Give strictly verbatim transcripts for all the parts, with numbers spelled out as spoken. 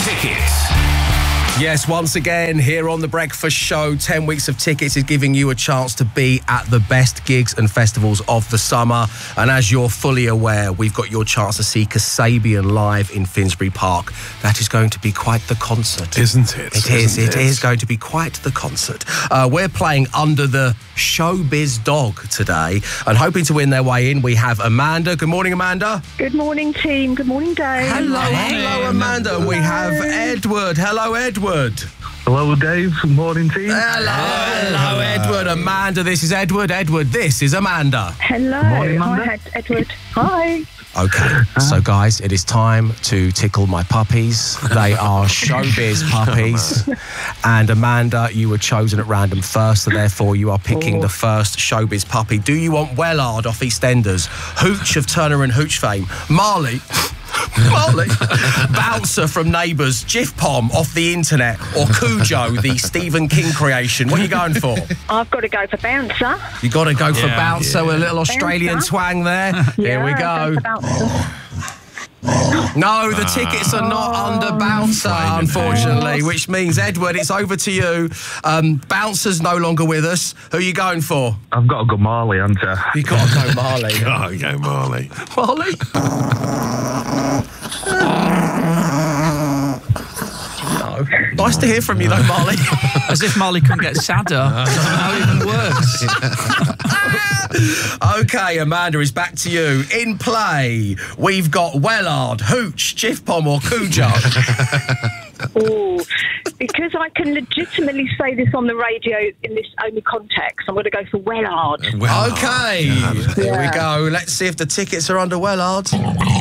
Tickets. Yes, once again, here on The Breakfast Show, ten weeks of Tickets is giving you a chance to be at the best gigs and festivals of the summer. And as you're fully aware, we've got your chance to see Kasabian live in Finsbury Park. That is going to be quite the concert. Isn't it? It is. Isn't it, it is going to be quite the concert. Uh, we're playing Under the Showbiz Dog today, and hoping to win their way in, we have Amanda. Good morning, Amanda. Good morning, team. Good morning, Dave. Hello, hello, Amanda. We have Edward. Hello, Edward. Hello, Dave. Good morning, team. Hello, hello, Edward. Amanda, this is Edward. Edward, this is Amanda. Hello. morning, Amanda. Hi, Edward. Hi. Okay, so guys, it is time to tickle my puppies. They are showbiz puppies. And Amanda, you were chosen at random first, so therefore you are picking Oh. the first showbiz puppy. Do you want Wellard off EastEnders, Hooch of Turner and Hooch fame, Marley, Marley, Bouncer from Neighbours, Jif Pom off the internet, or Cujo, the Stephen King creation? What are you going for? I've got to go for Bouncer. You got to go for Yeah, Bouncer, yeah. a little Australian Bouncer. twang there. Here we Yeah, go. for Bouncer. No, the tickets are not under Bouncer, unfortunately, which means, Edward, it's over to you. Um, Bouncer's no longer with us. Who are you going for? I've got to go Marley, haven't I? You got to go Marley. Oh, go Marley. Marley? No. Nice to hear from you, though, Marley. As if Marley couldn't get sadder. How even worse. Okay, Amanda is back to you. In play, we've got Wellard, Hooch, Jif Pom, or Cujo. Oh, because I can legitimately say this on the radio in this only context, I'm going to go for Wellard. Well, Okay, here we Yeah. go. Let's see if the tickets are under Wellard.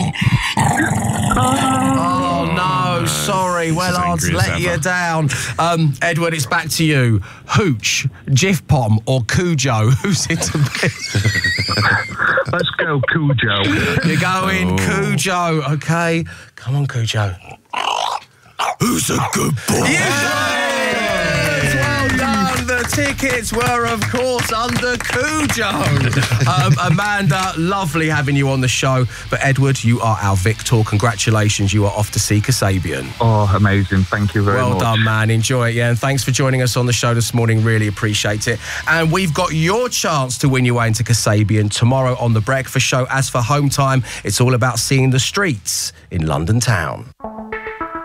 Oh, no, sorry, Wellard's angry as let you ever. down. Um, Edward, it's back to you. Hooch, Jif Pom, or Cujo? Who's it to be? Let's go Cujo. You're going Oh. Cujo. Okay, come on, Cujo. Who's a good boy? Yes! Well done. The tickets were, of course, under Cujo. Um, Amanda, lovely having you on the show. But Edward, you are our victor. Congratulations. You are off to see Kasabian. Oh, amazing. Thank you very Well much. done, man. Enjoy it, yeah. And thanks for joining us on the show this morning. Really appreciate it. And we've got your chance to win your way into Kasabian tomorrow on The Breakfast Show. As for home time, it's all about seeing the streets in London town.